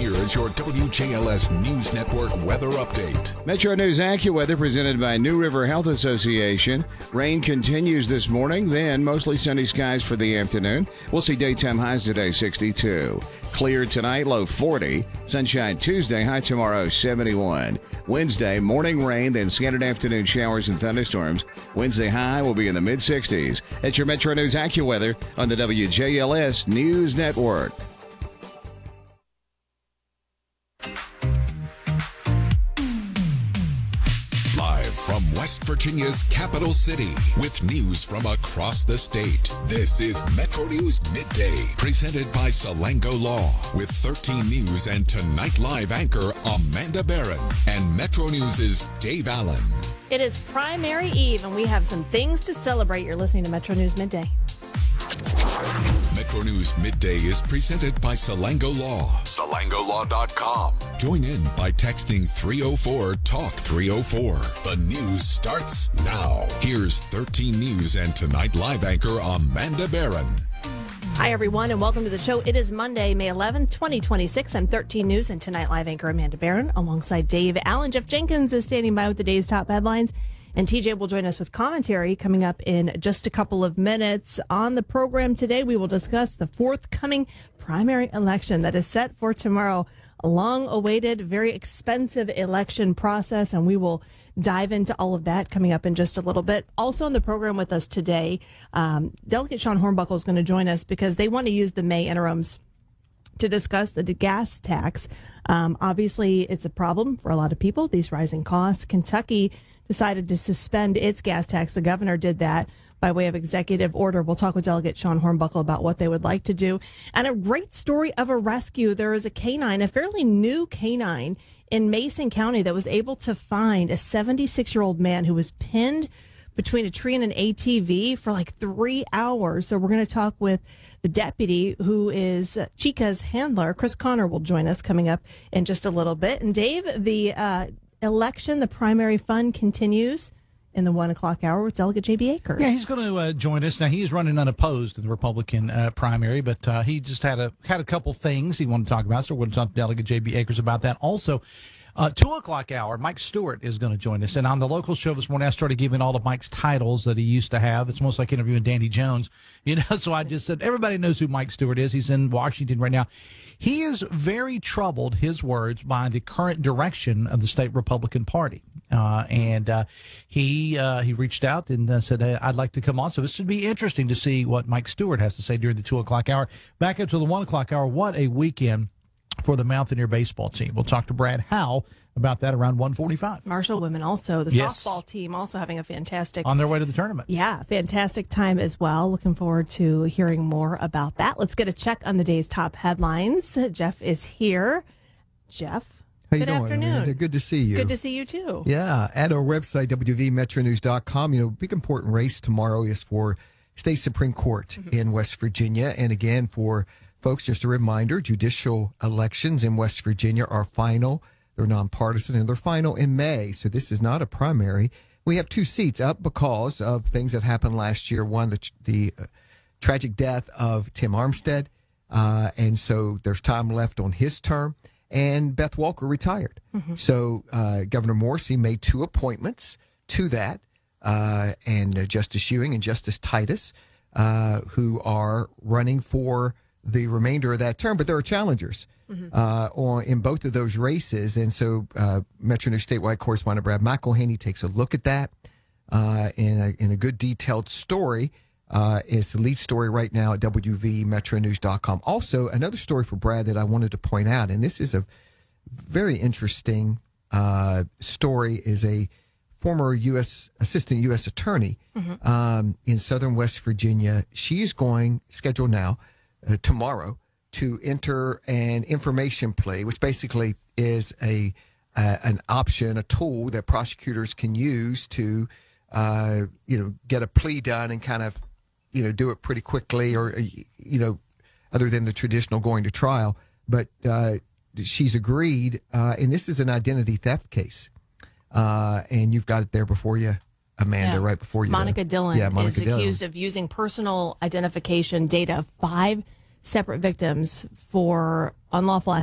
Here is your WJLS News Network weather update. Metro News AccuWeather presented by New River Health Association. Rain continues this morning, then mostly sunny skies for the afternoon. We'll see daytime highs today, 62. Clear tonight, low 40. Sunshine Tuesday, high tomorrow, 71. Wednesday, morning rain, then scattered afternoon showers and thunderstorms. Wednesday high will be in the mid-60s. That's your Metro News AccuWeather on the WJLS News Network. Live from West Virginia's capital city with news from across the state. This is Metro News Midday, presented by Salango Law with 13 News and Tonight Live anchor Amanda Barron and Metro News' Dave Allen. It is primary eve, and we have some things to celebrate. You're listening to Metro News Midday. Metro News Midday is presented by Salango Law. SalangoLaw.com. Join in by texting 304-TALK-304. The news starts now. Here's 13 News and Tonight Live anchor Amanda Barron. Hi, everyone, and welcome to the show. It is Monday, May 11th, 2026. I'm 13 News and Tonight Live anchor Amanda Barron alongside Dave Allen. Jeff Jenkins is standing by with the day's top headlines. And TJ will join us with commentary coming up in just a couple of minutes. On the program today, we will discuss the forthcoming primary election that is set for tomorrow. A long-awaited, very expensive election process, and we will dive into all of that coming up in just a little bit. Also on the program with us today, Delegate Sean Hornbuckle is going to join us because they want to use the May interims to discuss the gas tax. Obviously, it's a problem for a lot of people, these rising costs. Kentucky decided to suspend its gas tax. The governor did that by way of executive order. We'll talk with Delegate Sean Hornbuckle about what they would like to do. And a great story of a rescue. There is a canine, a fairly new canine in Mason County that was able to find a 76-year-old man who was pinned between a tree and an ATV for like 3 hours. So we're going to talk with the deputy who is Chica's handler. Chris Connor will join us coming up in just a little bit. And Dave, the election, the primary fun continues in the 1 o'clock hour with Delegate J.B. Akers. Yeah, he's going to join us. Now, he is running unopposed in the Republican primary, but he just had a couple things he wanted to talk about, so we're going to talk to Delegate J.B. Akers about that. Also, 2 o'clock hour, Mike Stewart is going to join us. And on the local show this morning, I started giving all of Mike's titles that he used to have. It's almost like interviewing Danny Jones, so I just said, everybody knows who Mike Stewart is. He's in Washington right now. He is very troubled, his words, by the current direction of the state Republican Party. He reached out and said, hey, I'd like to come on. So this should be interesting to see what Mike Stewart has to say during the 2 o'clock hour. Back up to the 1 o'clock hour, what a weekend for the Mountaineer baseball team. We'll talk to Brad Howell about that around 1:45. Marshall women also, the softball team also having a fantastic... On their way to the tournament. Yeah, fantastic time as well. Looking forward to hearing more about that. Let's get a check on the day's top headlines. Jeff is here. Jeff, how you good doing, afternoon. Amanda? Good to see you. Good to see you, too. Yeah, at our website, wvmetronews.com, big important race tomorrow is for state Supreme Court in West Virginia. And again, for folks, just a reminder, judicial elections in West Virginia are final. They're nonpartisan, and they're final in May. So this is not a primary. We have 2 seats up because of things that happened last year. One, the tragic death of Tim Armstead. And so there's time left on his term. And Beth Walker retired. So Governor Morrisey made 2 appointments to that. And Justice Ewing and Justice Titus, who are running for the remainder of that term. But there are challengers in both of those races. And so Metro News statewide correspondent Brad McElhaney takes a look at that in a good detailed story. Is the lead story right now at wvmetronews.com. Also, another story for Brad that I wanted to point out, and this is a very interesting story, is a former assistant U.S. attorney in southern West Virginia. She's scheduled now, tomorrow, to enter an information plea, which basically is an option, a tool that prosecutors can use to, get a plea done and kind of, do it pretty quickly, or, other than the traditional going to trial. But she's agreed, and this is an identity theft case. And you've got it there before you, Amanda, right before you. Monica Dillon is Dillon. accused of using personal identification data of 5 separate victims for unlawful